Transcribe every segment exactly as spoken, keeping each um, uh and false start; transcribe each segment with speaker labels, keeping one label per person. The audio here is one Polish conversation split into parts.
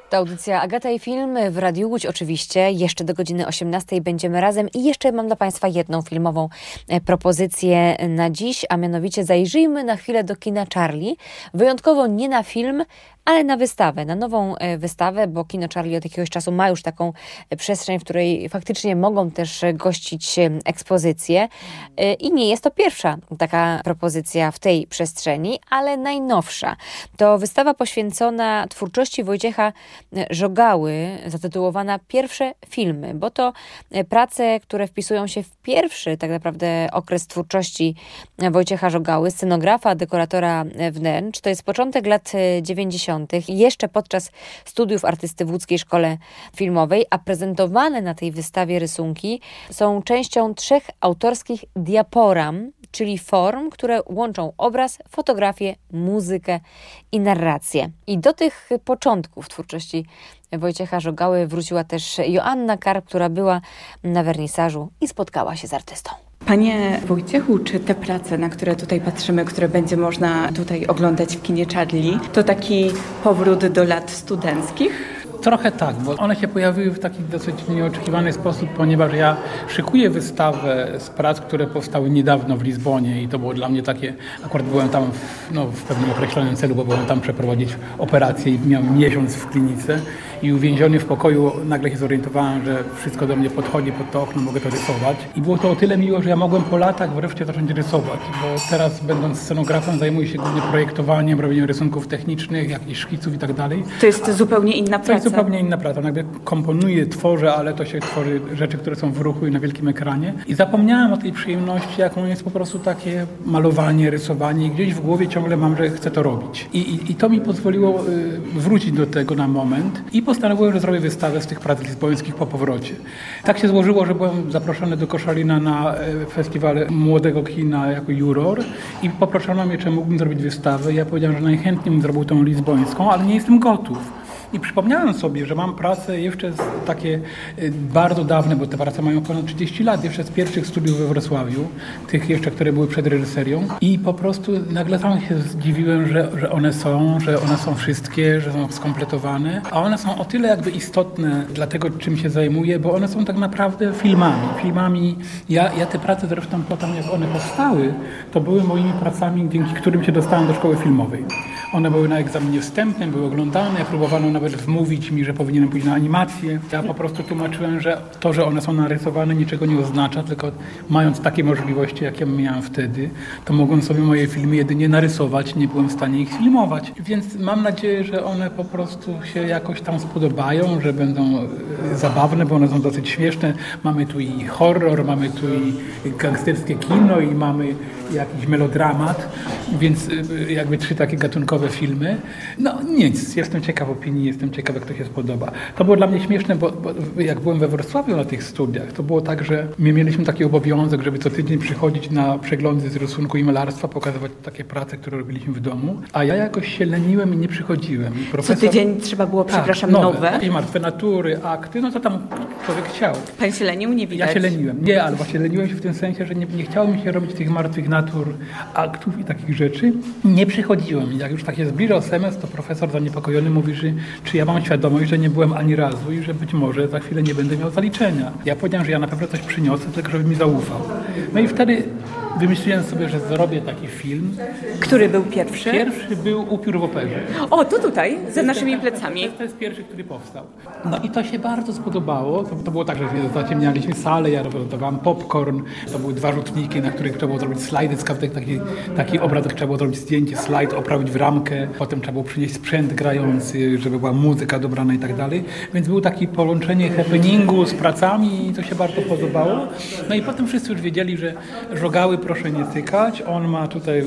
Speaker 1: To audycja Agata i Film w Radiu Łódź oczywiście. Jeszcze do godziny osiemnastej będziemy razem i jeszcze mam dla Państwa jedną filmową propozycję na dziś, a mianowicie zajrzyjmy na chwilę do kina Charlie. Wyjątkowo nie na film, ale na wystawę, na nową wystawę, bo kino Charlie od jakiegoś czasu ma już taką przestrzeń, w której faktycznie mogą też gościć ekspozycje. I nie jest to pierwsza taka propozycja w tej przestrzeni, ale najnowsza. To wystawa poświęcona twórczości Wojciecha Żogały, zatytułowana Pierwsze filmy, bo to prace, które wpisują się w pierwszy tak naprawdę okres twórczości Wojciecha Żogały, scenografa, dekoratora wnętrz. To jest początek lat dziewięćdziesiątych, jeszcze podczas studiów artysty w Łódzkiej Szkole Filmowej, a prezentowane na tej wystawie rysunki są częścią trzech autorskich diaporam, czyli form, które łączą obraz, fotografię, muzykę i narrację. I do tych początków twórczości Wojciecha Żogały wróciła też Joanna Karp, która była na wernisażu i spotkała się z artystą.
Speaker 2: Panie Wojciechu, czy te prace, na które tutaj patrzymy, które będzie można tutaj oglądać w kinie Charlie, to taki powrót do lat studenckich?
Speaker 3: Trochę tak, bo one się pojawiły w taki dosyć nieoczekiwany sposób, ponieważ ja szykuję wystawę z prac, które powstały niedawno w Lizbonie i to było dla mnie takie, akurat byłem tam w, no, w pewnym określonym celu, bo byłem tam przeprowadzić operację i miałem miesiąc w klinice i uwięziony w pokoju nagle się zorientowałem, że wszystko do mnie podchodzi pod to okno, mogę to rysować. I było to o tyle miło, że ja mogłem po latach wreszcie zacząć rysować, bo teraz będąc scenografem zajmuję się głównie projektowaniem, robieniem rysunków technicznych, jakichś szkiców i tak dalej.
Speaker 2: To jest zupełnie inna praca.
Speaker 3: To jest zupełnie inna praca. Jakby komponuję, tworzę, ale to się tworzy rzeczy, które są w ruchu i na wielkim ekranie. I zapomniałem o tej przyjemności, jaką jest po prostu takie malowanie, rysowanie i gdzieś w głowie ciągle mam, że chcę to robić. I, i, i to mi pozwoliło y, wrócić do tego na moment i postanowiłem, że zrobię wystawę z tych prac lizbońskich po powrocie. Tak się złożyło, że byłem zaproszony do Koszalina na y, festiwal młodego kina jako juror i poproszono mnie, czy mógłbym zrobić wystawę. Ja powiedziałem, że najchętniej bym zrobił tą lizbońską, ale nie jestem gotów. I przypomniałem sobie, że mam pracę jeszcze z takie bardzo dawne, bo te prace mają ponad trzydzieści lat, jeszcze z pierwszych studiów we Wrocławiu, tych jeszcze, które były przed reżyserią. I po prostu nagle sam się zdziwiłem, że, że one są, że one są wszystkie, że są skompletowane. A one są o tyle jakby istotne dla tego, czym się zajmuję, bo one są tak naprawdę filmami. Filmami, ja, ja te prace zresztą potem, jak one powstały, to były moimi pracami, dzięki którym się dostałem do szkoły filmowej. One były na egzaminie wstępnym, były oglądane, próbowano nawet wmówić mi, że powinienem pójść na animację. Ja po prostu tłumaczyłem, że to, że one są narysowane, niczego nie oznacza, tylko mając takie możliwości, jakie miałem wtedy, to mogłem sobie moje filmy jedynie narysować, nie byłem w stanie ich filmować. Więc mam nadzieję, że one po prostu się jakoś tam spodobają, że będą zabawne, bo one są dosyć śmieszne. Mamy tu i horror, mamy tu i gangsterskie kino i mamy jakiś melodramat, więc jakby trzy takie gatunkowe filmy. No nic, jestem ciekaw opinii, jestem ciekaw, jak to się spodoba. To było dla mnie śmieszne, bo, bo jak byłem we Wrocławiu na tych studiach, to było tak, że my mieliśmy taki obowiązek, żeby co tydzień przychodzić na przeglądy z rysunku i malarstwa, pokazywać takie prace, które robiliśmy w domu, a ja jakoś się leniłem i nie przychodziłem. I profesor...
Speaker 2: Co tydzień trzeba było,
Speaker 3: tak,
Speaker 2: przepraszam,
Speaker 3: nowe.
Speaker 2: nowe?
Speaker 3: Jakieś martwe natury, akty, no to tam człowiek chciał.
Speaker 2: Pan się lenił? Nie widać.
Speaker 3: Ja się leniłem. Nie, ale właśnie leniłem się w tym sensie, że nie, nie chciało mi się robić tych martwych natur, aktów i takich rzeczy. Nie przychodziłem. I jak już tak się zbliżał semestr, to profesor zaniepokojony mówi, że czy ja mam świadomość, że nie byłem ani razu i że być może za chwilę nie będę miał zaliczenia. Ja powiedziałem, że ja na pewno coś przyniosę, tylko żeby mi zaufał. No i wtedy wymyśliłem sobie, że zrobię taki film.
Speaker 2: Który był pierwszy?
Speaker 3: Pierwszy był Upiór w operze.
Speaker 2: O, to tutaj, za naszymi plecami.
Speaker 3: To jest pierwszy, który powstał. No i to się bardzo spodobało. To, to było tak, że zaciemnialiśmy salę, ja rozdawałem popcorn, to były dwa rzutniki, na których trzeba było zrobić slajdy z kartek, taki, taki obrazek, trzeba było zrobić zdjęcie, slajd, oprawić w ramkę, potem trzeba było przynieść sprzęt grający, żeby była muzyka dobrana i tak dalej. Więc było takie połączenie happeningu z pracami i to się bardzo podobało. No i potem wszyscy już wiedzieli, że Żogały proszę nie tykać, on ma tutaj,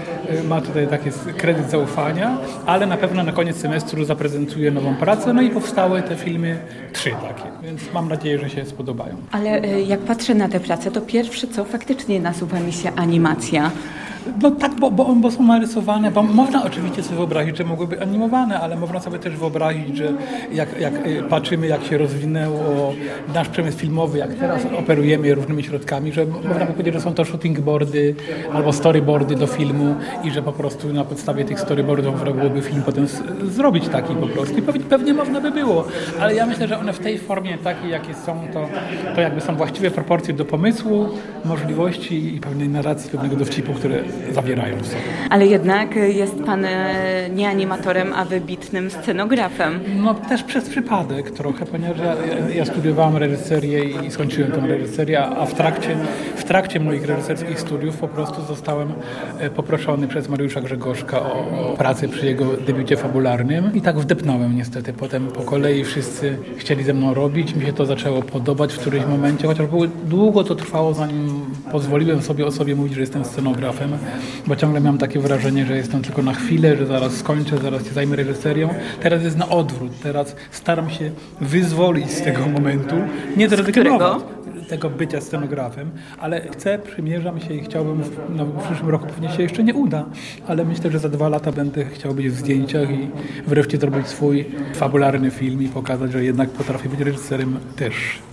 Speaker 3: ma tutaj taki kredyt zaufania, ale na pewno na koniec semestru zaprezentuje nową pracę, no i powstały te filmy, trzy takie, więc mam nadzieję, że się spodobają.
Speaker 2: Ale jak patrzę na te prace, to pierwsze co, faktycznie nasuwa mi się animacja.
Speaker 3: No tak, bo, bo, bo są narysowane, bo można oczywiście sobie wyobrazić, że mogły być animowane, ale można sobie też wyobrazić, że jak, jak patrzymy, jak się rozwinęło nasz przemysł filmowy, jak teraz operujemy różnymi środkami, że można by powiedzieć, że są to shootingboardy albo storyboardy do filmu i że po prostu na podstawie tych storyboardów byłoby film potem zrobić taki po prostu. I pewnie, pewnie można by było, ale ja myślę, że one w tej formie takiej, jakie są, to, to jakby są właściwe proporcje do pomysłu, możliwości i pewnej narracji, pewnego dowcipu, które zawierają w sobie.
Speaker 2: Ale jednak jest pan nie animatorem, a wybitnym scenografem.
Speaker 3: No też przez przypadek trochę, ponieważ ja, ja studiowałem reżyserię i skończyłem tę reżyserię, a w trakcie, w trakcie moich reżyserskich studiów po prostu zostałem poproszony przez Mariusza Grzegorzka o, o pracę przy jego debiucie fabularnym i tak wdepnąłem niestety. Potem po kolei wszyscy chcieli ze mną robić, mi się to zaczęło podobać w którymś momencie, chociaż było, długo to trwało, zanim pozwoliłem sobie o sobie mówić, że jestem scenografem, bo ciągle miałem takie wrażenie, że jestem tylko na chwilę, że zaraz skończę, zaraz się zajmę reżyserią. Teraz jest na odwrót, teraz staram się wyzwolić z tego momentu, nie zrezygnować tego bycia scenografem, ale chcę, przymierzam się i chciałbym, w, no, w przyszłym roku pewnie się jeszcze nie uda, ale myślę, że za dwa lata będę chciał być w zdjęciach i wreszcie zrobić swój fabularny film i pokazać, że jednak potrafię być reżyserem też.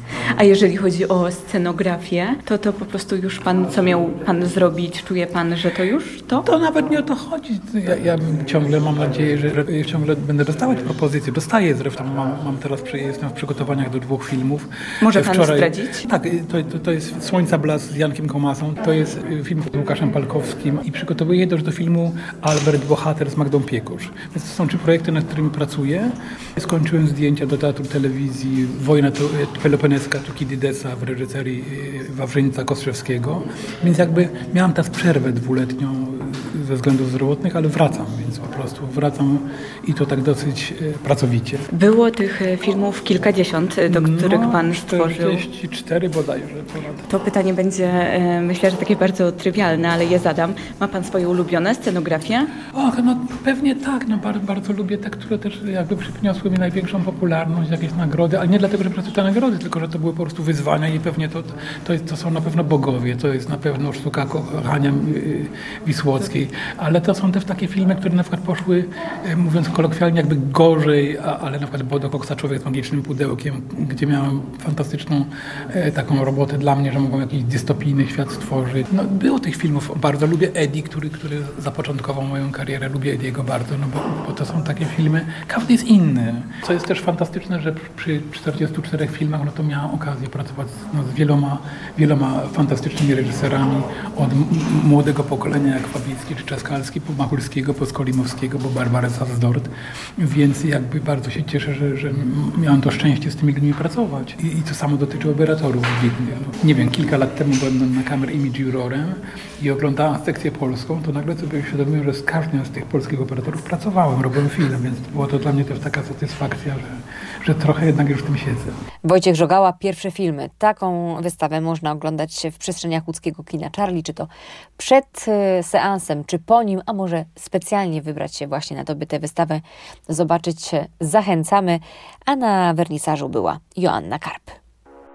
Speaker 2: A jeżeli chodzi o scenografię, to to po prostu już pan, co miał pan zrobić, czuje pan, że to już to?
Speaker 3: To nawet nie o to chodzi. Ja, ja ciągle mam nadzieję, że ciągle będę dostawać propozycje. Dostaję zresztą, mam, mam teraz, jestem w przygotowaniach do dwóch filmów.
Speaker 2: Może pan Wczoraj, zdradzić?
Speaker 3: Tak, to, to, to jest Słońca Blask z Jankiem Komasą. To jest film z Łukaszem Palkowskim i przygotowuję też do filmu Albert Bohater z Magdą Piekusz. Więc to są trzy projekty, nad którymi pracuję. Skończyłem zdjęcia do teatru, telewizji, Wojna Peloponeska Tukididesa w reżyserii Wawrzyńca Kostrzewskiego, więc jakby miałam teraz przerwę dwuletnią ze względów zdrowotnych, ale wracam, więc po prostu wracam i to tak dosyć pracowicie.
Speaker 2: Było tych filmów kilkadziesiąt, do których no, pan stworzył.
Speaker 3: czterdzieści cztery bodajże. Ponad.
Speaker 2: To pytanie będzie, myślę, że takie bardzo trywialne, ale je zadam. Ma pan swoje ulubione scenografie?
Speaker 3: Och, no pewnie tak. No, bardzo, bardzo lubię te, które też jakby przyniosły mi największą popularność, jakieś nagrody, ale nie dlatego, że po prostu te nagrody, tylko że to były po prostu wyzwania i pewnie to, to, jest, to są na pewno bogowie, to jest na pewno sztuka kochania Wisłockiej, ale to są też takie filmy, które na przykład poszły, mówiąc kolokwialnie, jakby gorzej, a, ale na przykład Bodo Koksa, Człowiek z magicznym pudełkiem, gdzie miałem fantastyczną e, taką robotę dla mnie, że mogłem jakiś dystopijny świat stworzyć. No, było tych filmów, bardzo lubię Eddie, który, który zapoczątkował moją karierę, lubię Ediego bardzo, no bo, bo to są takie filmy, każdy jest inny. Co jest też fantastyczne, że przy czterdziestu czterech filmach, no to miałem okazję pracować no, z wieloma, wieloma fantastycznymi reżyserami, od m- młodego pokolenia jak Fabicki czy Czaskalski, po Machulskiego, po Skolimowskiego, po Barbarę Safsdort, więc jakby bardzo się cieszę, że, że miałem to szczęście z tymi ludźmi pracować. I, i to samo dotyczy operatorów. No, nie wiem, kilka lat temu byłem na Camera Image Jurorem i oglądałem sekcję polską, to nagle sobie uświadomiłem, że z każdym z tych polskich operatorów pracowałem, robiłem film, więc było to dla mnie też taka satysfakcja, że, że trochę jednak już w tym siedzę.
Speaker 1: Wojciech Żogała, pierwsze filmy. Taką wystawę można oglądać w przestrzeniach łódzkiego kina Charlie, czy to przed seansem, czy po nim, a może specjalnie wybrać się właśnie na to, by tę wystawę zobaczyć. Zachęcamy, a na wernisażu była Joanna Karp.